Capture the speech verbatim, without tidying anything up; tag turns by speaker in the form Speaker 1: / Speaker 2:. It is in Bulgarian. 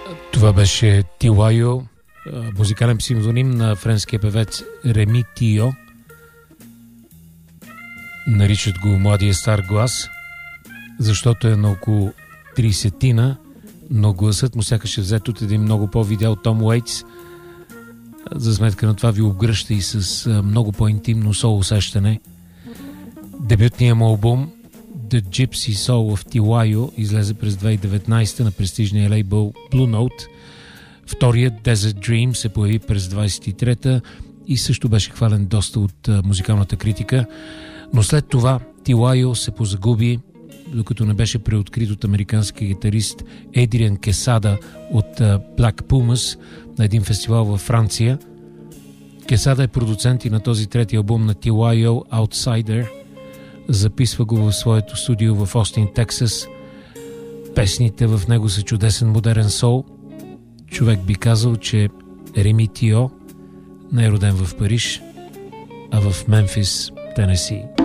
Speaker 1: Това беше Тилайо, музикален псевдоним на френския певец Реми Тио. Наричат го младия стар глас, защото е на около тридесетина, но гласът му сякаш е взет от един много по-видял Том Уейтс. За сметка на това ви обгръща и с много по-интимно сол усещане. Дебютният му албум The Gypsy Soul of Tilayo излезе през две хиляди и деветнадесета на престижния лейбъл Blue Note. Вторият Desert Dream се появи през двадесет и трета и също беше хвален доста от а, музикалната критика. Но след това Tilayo се позагуби, докато не беше преоткрит от американски гитарист Едриан Кесада от а, Black Pumas на един фестивал във Франция. Кесада е продуцент и на този трети албум на Tilayo, Outsider. Записва го в своето студио в Остин, Тексас. Песните в него са чудесен модерен сол. Човек би казал, че Реми Тио не е роден в Париж, а в Мемфис, Тенеси.